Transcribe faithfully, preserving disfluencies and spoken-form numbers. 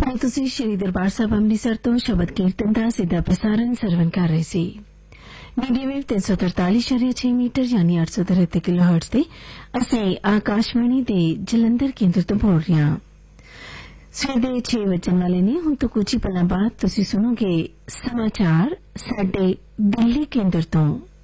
ਹੁਣ ਤੁਸੀਂ ਸ਼੍ਰੀ ਦਰਬਾਰ ਸਾਹਿਬ ਅੰਮ੍ਰਿਤਸਰ ਤੋਂ ਸ਼ਬਦ ਕੀਰਤਨ ਦਾ ਸਿੱਧਾ ਪ੍ਰਸਾਰਣ ਸਰਵਣ ਕਰ ਰਹੇ ਸੀ। ਮੀਡੀਅਮ ਵੇਵ ਤਿੰਨ ਸੌ ਤਰਤਾਲੀ ਇਸ਼ਾਰੀਆ ਛੇ ਮੀਟਰ ਯਾਨੀ ਅੱਠ ਸੌ ਤਿਹੱਤਰ ਕਿਲੋ ਹਰਟਜ਼ ਤੇ ਅਸੀਂ ਆਕਾਸ਼ਵਾਣੀ ਦੇ ਜਲੰਧਰ ਕੇਂਦਰ ਤੋਂ ਬੋਲ ਰਹੇ ਹਾਂ। ਸਵੇਰ ਦੇ ਛੇ ਵੱਜਣ ਵਾਲੇ ਨੇ। ਹੁਣ ਤੋਂ ਕੁਝ ਹੀ ਪਲਾਂ ਬਾਅਦ ਤੁਸੀਂ ਸੁਣੋਗੇ ਸਮਾਚਾਰ ਸਾਡੇ ਦਿੱਲੀ ਕੇਂਦਰ ਤੋਂ।